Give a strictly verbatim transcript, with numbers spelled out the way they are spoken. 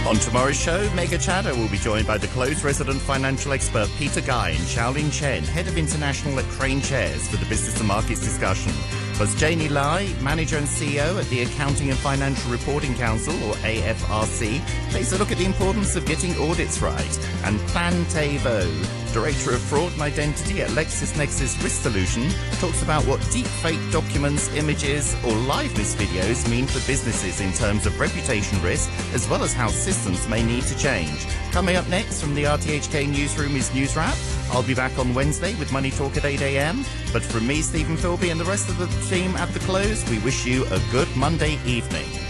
On tomorrow's show, Mega Chadha will be joined by the Close resident financial expert Peter Guy and Shaolin Chen, Head of International at Crane Chairs, for the Business and Markets discussion. Plus Janie Lai, Manager and C E O at the Accounting and Financial Reporting Council, or A F R C, takes a look at the importance of getting audits right. And Plantevo, Director of Fraud and Identity at LexisNexis Risk Solution, talks about what deepfake documents, images or liveness videos mean for businesses in terms of reputation risk, as well as how systems may need to change. Coming up next from the R T H K Newsroom is News Wrap. I'll be back on Wednesday with Money Talk at eight a m. But from me, Stephen Philby, and the rest of the team at The Close, we wish you a good Monday evening.